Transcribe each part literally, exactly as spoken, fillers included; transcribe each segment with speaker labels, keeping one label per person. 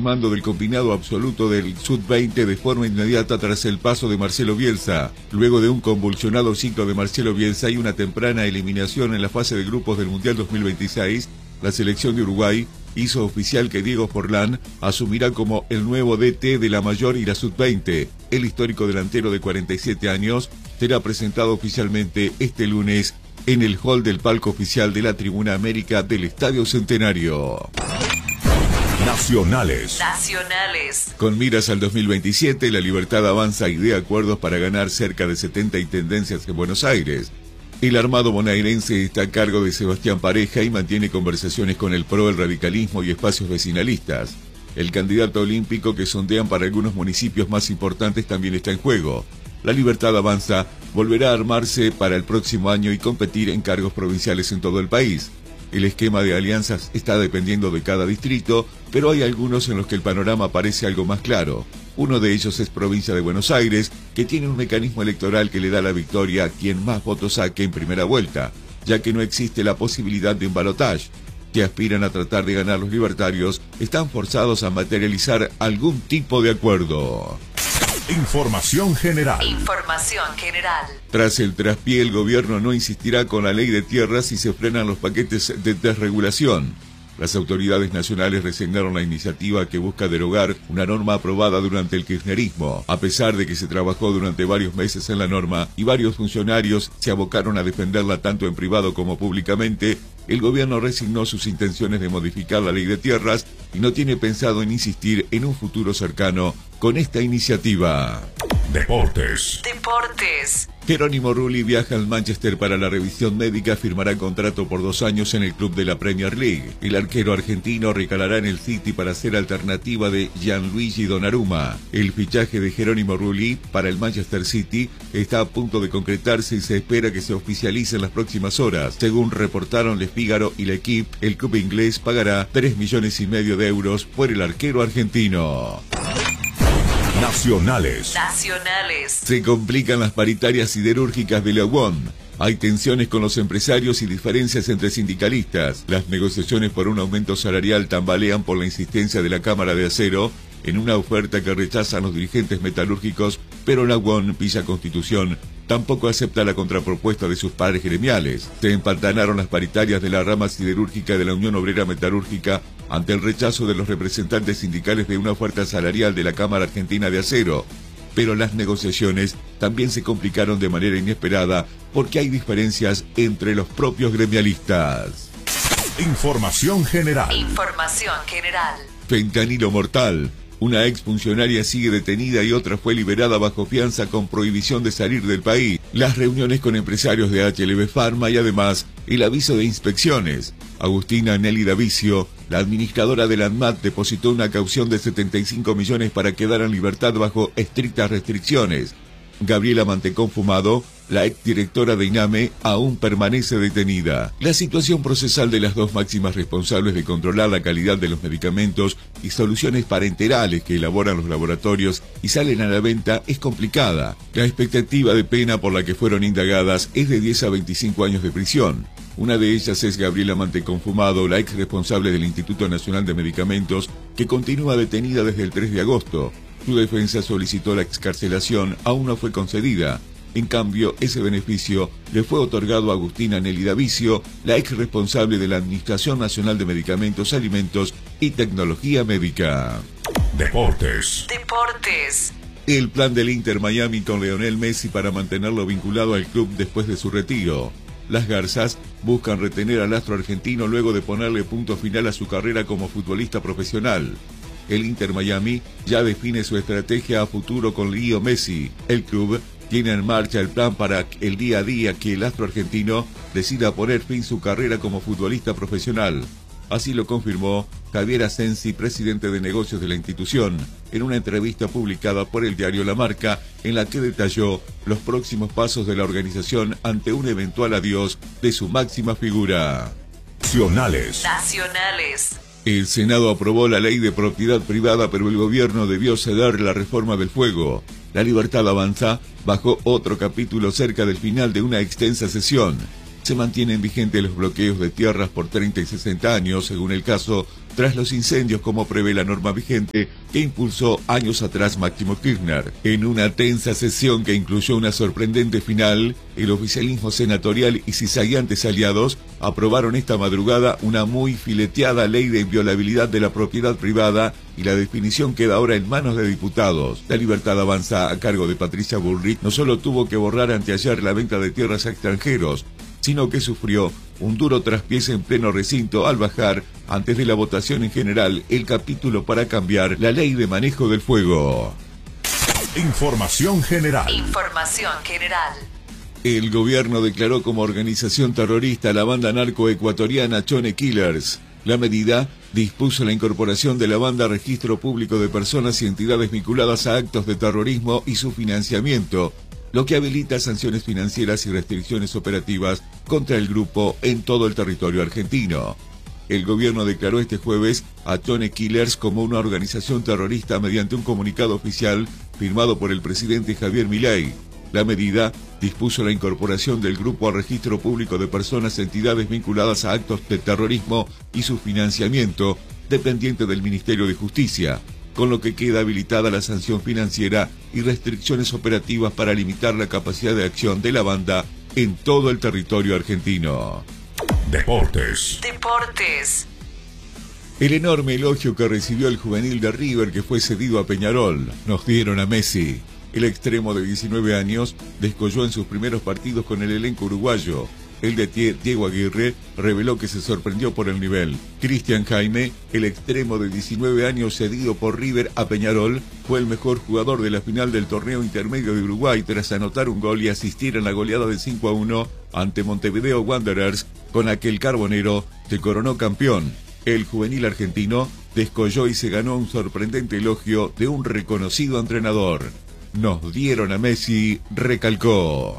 Speaker 1: mando del combinado absoluto del sub veinte de forma inmediata tras el paso de Marcelo Bielsa. Luego de un convulsionado ciclo de Marcelo Bielsa y una temprana eliminación en la fase de grupos del Mundial dos mil veintiséis, la selección de Uruguay hizo oficial que Diego Forlán asumirá como el nuevo D T de la mayor y la sub veinte. El histórico delantero de cuarenta y siete años será presentado oficialmente este lunes en el hall del palco oficial de la Tribuna América del Estadio Centenario.
Speaker 2: Nacionales.
Speaker 3: Nacionales.
Speaker 1: Con miras al dos mil veintisiete, La Libertad avanza y de acuerdos para ganar cerca de setenta intendencias en Buenos Aires. El armado bonaerense está a cargo de Sebastián Pareja y mantiene conversaciones con el P R O, el radicalismo y espacios vecinalistas. El candidato olímpico que sondean para algunos municipios más importantes también está en juego. La Libertad Avanza volverá a armarse para el próximo año y competir en cargos provinciales en todo el país. El esquema de alianzas está dependiendo de cada distrito, pero hay algunos en los que el panorama parece algo más claro. Uno de ellos es Provincia de Buenos Aires, que tiene un mecanismo electoral que le da la victoria a quien más votos saque en primera vuelta, ya que no existe la posibilidad de un balotaje. Que aspiran a tratar de ganar los libertarios están forzados a materializar algún tipo de acuerdo.
Speaker 2: Información general.
Speaker 3: Información general.
Speaker 1: Tras el traspié, el gobierno no insistirá con la ley de tierras y se frenan los paquetes de desregulación. Las autoridades nacionales resignaron la iniciativa que busca derogar una norma aprobada durante el kirchnerismo. A pesar de que se trabajó durante varios meses en la norma y varios funcionarios se abocaron a defenderla tanto en privado como públicamente, el gobierno resignó sus intenciones de modificar la ley de tierras y no tiene pensado en insistir en un futuro cercano con esta iniciativa.
Speaker 2: Deportes.
Speaker 3: Deportes.
Speaker 1: Jerónimo Rulli viaja al Manchester para la revisión médica, firmará contrato por dos años en el club de la Premier League. El arquero argentino recalará en el City para ser alternativa de Gianluigi Donnarumma. El fichaje de Jerónimo Rulli para el Manchester City está a punto de concretarse y se espera que se oficialice en las próximas horas. Según reportaron Le Figaro y L'Equipe, el club inglés pagará tres millones y medio de euros por el arquero argentino.
Speaker 2: Nacionales.
Speaker 3: Nacionales.
Speaker 1: Se complican las paritarias siderúrgicas de la U O N. Hay tensiones con los empresarios y diferencias entre sindicalistas. Las negociaciones por un aumento salarial tambalean por la insistencia de la Cámara de Acero en una oferta que rechazan los dirigentes metalúrgicos, pero la U O N, Villa Constitución, tampoco acepta la contrapropuesta de sus pares gremiales. Se empantanaron las paritarias de la rama siderúrgica de la Unión Obrera Metalúrgica ante el rechazo de los representantes sindicales de una oferta salarial de la Cámara Argentina de Acero. Pero las negociaciones también se complicaron de manera inesperada porque hay diferencias entre los propios gremialistas.
Speaker 2: Información general.
Speaker 3: Información general.
Speaker 1: Fentanilo mortal. Una exfuncionaria sigue detenida y otra fue liberada bajo fianza con prohibición de salir del país. Las reuniones con empresarios de H L B Pharma y además el aviso de inspecciones. Agustina Nelly Davicio, la administradora del ANMAT, depositó una caución de setenta y cinco millones para quedar en libertad bajo estrictas restricciones. Gabriela Mantecón Fumado, la exdirectora de INAME, aún permanece detenida. La situación procesal de las dos máximas responsables de controlar la calidad de los medicamentos y soluciones parenterales que elaboran los laboratorios y salen a la venta es complicada. La expectativa de pena por la que fueron indagadas es de diez a veinticinco años de prisión. Una de ellas es Gabriela Mantecón Fumado, la ex responsable del Instituto Nacional de Medicamentos, que continúa detenida desde el tres de agosto. Su defensa solicitó la excarcelación, aún no fue concedida. En cambio, ese beneficio le fue otorgado a Agustina Nelly Davicio, la ex responsable de la Administración Nacional de Medicamentos, Alimentos y Tecnología Médica.
Speaker 2: Deportes.
Speaker 3: Deportes.
Speaker 1: El plan del Inter Miami con Lionel Messi para mantenerlo vinculado al club después de su retiro. Las Garzas buscan retener al astro argentino luego de ponerle punto final a su carrera como futbolista profesional. El Inter Miami ya define su estrategia a futuro con Leo Messi. El club tiene en marcha el plan para el día a día que el astro argentino decida poner fin a su carrera como futbolista profesional. Así lo confirmó Javier Asensi, presidente de negocios de la institución, en una entrevista publicada por el diario La Marca, en la que detalló los próximos pasos de la organización ante un eventual adiós de su máxima figura.
Speaker 2: Nacionales.
Speaker 3: Nacionales.
Speaker 1: El Senado aprobó la ley de propiedad privada, pero el gobierno debió ceder la reforma del fuego. La Libertad Avanza bajó otro capítulo cerca del final de una extensa sesión. Se mantienen vigentes los bloqueos de tierras por treinta y sesenta años, según el caso, tras los incendios como prevé la norma vigente que impulsó años atrás Máximo Kirchner. En una tensa sesión que incluyó una sorprendente final, el oficialismo senatorial y cizagueantes aliados aprobaron esta madrugada una muy fileteada ley de inviolabilidad de la propiedad privada y la definición queda ahora en manos de diputados. La Libertad Avanza, a cargo de Patricia Bullrich, no solo tuvo que borrar anteayer la venta de tierras a extranjeros, sino que sufrió un duro traspiés en pleno recinto al bajar, antes de la votación en general, el capítulo para cambiar la ley de manejo del fuego.
Speaker 2: Información general.
Speaker 3: Información general.
Speaker 1: El gobierno declaró como organización terrorista a la banda narcoecuatoriana Chone Killers. La medida dispuso la incorporación de la banda a registro público de personas y entidades vinculadas a actos de terrorismo y su financiamiento, lo que habilita sanciones financieras y restricciones operativas contra el grupo en todo el territorio argentino. El gobierno declaró este jueves a Chone Killers como una organización terrorista mediante un comunicado oficial firmado por el presidente Javier Milei. La medida dispuso la incorporación del grupo al registro público de personas y entidades vinculadas a actos de terrorismo y su financiamiento, dependiente del Ministerio de Justicia, con lo que queda habilitada la sanción financiera y restricciones operativas para limitar la capacidad de acción de la banda en todo el territorio argentino.
Speaker 2: Deportes.
Speaker 3: Deportes.
Speaker 1: El enorme elogio que recibió el juvenil de River que fue cedido a Peñarol. Nos dieron a Messi. El extremo de diecinueve años descolló en sus primeros partidos con el elenco uruguayo. El de Diego Aguirre reveló que se sorprendió por el nivel. Cristian Jaime, el extremo de diecinueve años cedido por River a Peñarol, fue el mejor jugador de la final del torneo intermedio de Uruguay tras anotar un gol y asistir en la goleada de cinco a uno ante Montevideo Wanderers, con aquel carbonero se coronó campeón. El juvenil argentino descolló y se ganó un sorprendente elogio de un reconocido entrenador. Nos dieron a Messi, recalcó.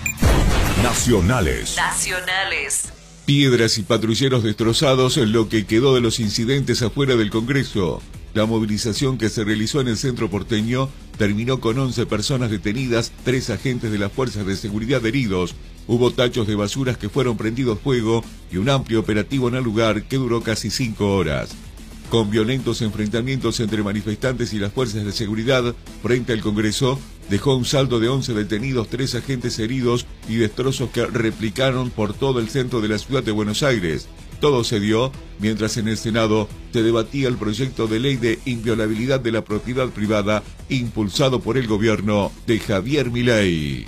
Speaker 2: Nacionales.
Speaker 3: Nacionales.
Speaker 1: Piedras y patrulleros destrozados en lo que quedó de los incidentes afuera del Congreso. La movilización que se realizó en el centro porteño terminó con once personas detenidas, tres agentes de las fuerzas de seguridad heridos. Hubo tachos de basuras que fueron prendidos fuego y un amplio operativo en el lugar que duró casi cinco horas. Con violentos enfrentamientos entre manifestantes y las fuerzas de seguridad frente al Congreso, dejó un saldo de once detenidos, tres agentes heridos y destrozos que replicaron por todo el centro de la ciudad de Buenos Aires. Todo se dio mientras en el Senado se debatía el proyecto de ley de inviolabilidad de la propiedad privada impulsado por el gobierno de Javier Milei.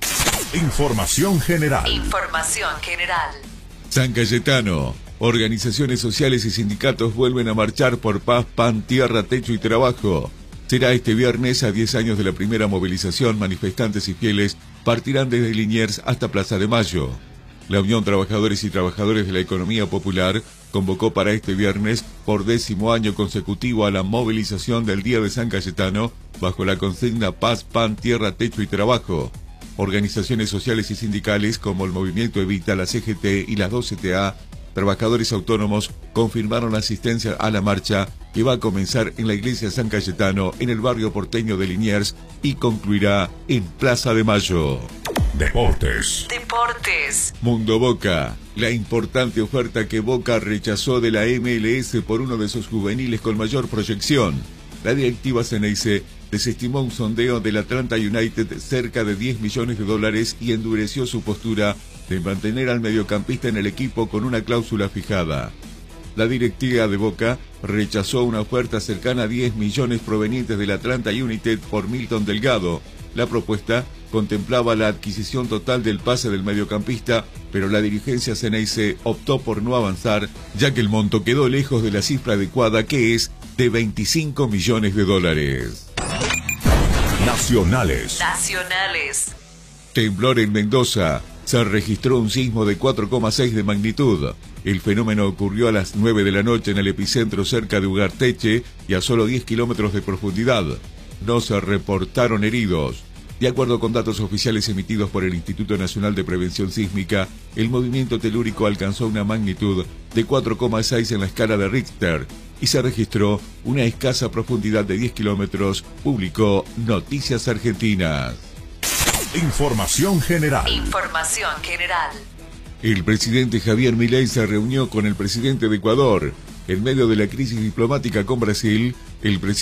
Speaker 2: Información general.
Speaker 3: Información general.
Speaker 1: San Cayetano. Organizaciones sociales y sindicatos vuelven a marchar por paz, pan, tierra, techo y trabajo. Será este viernes, a diez años de la primera movilización. Manifestantes y fieles partirán desde Liniers hasta Plaza de Mayo. La Unión Trabajadores y Trabajadores de la Economía Popular convocó para este viernes, por décimo año consecutivo, a la movilización del Día de San Cayetano, bajo la consigna Paz, Pan, Tierra, Techo y Trabajo. Organizaciones sociales y sindicales como el Movimiento Evita, la C G T y las dos C T A, trabajadores autónomos, confirmaron la asistencia a la marcha que va a comenzar en la iglesia San Cayetano en el barrio porteño de Liniers y concluirá en Plaza de Mayo.
Speaker 2: Deportes.
Speaker 3: Deportes.
Speaker 1: Mundo Boca. La importante oferta que Boca rechazó de la M L S por uno de sus juveniles con mayor proyección. La directiva Ceneice desestimó un sondeo del Atlanta United cerca de diez millones de dólares y endureció su postura de mantener al mediocampista en el equipo con una cláusula fijada. La directiva de Boca rechazó una oferta cercana a diez millones provenientes del Atlanta United por Milton Delgado. La propuesta contemplaba la adquisición total del pase del mediocampista, pero la dirigencia Ceneice optó por no avanzar, ya que el monto quedó lejos de la cifra adecuada, que es de veinticinco millones de dólares.
Speaker 2: Nacionales.
Speaker 3: Nacionales.
Speaker 1: Temblor en Mendoza. Se registró un sismo de cuatro coma seis de magnitud. El fenómeno ocurrió a las nueve de la noche en el epicentro cerca de Ugarteche y a solo diez kilómetros de profundidad. No se reportaron heridos. De acuerdo con datos oficiales emitidos por el Instituto Nacional de Prevención Sísmica, el movimiento telúrico alcanzó una magnitud de cuatro coma seis en la escala de Richter y se registró una escasa profundidad de diez kilómetros, publicó Noticias Argentinas.
Speaker 2: Información general.
Speaker 3: Información general.
Speaker 1: El presidente Javier Milei se reunió con el presidente de Ecuador. En medio de la crisis diplomática con Brasil, el presidente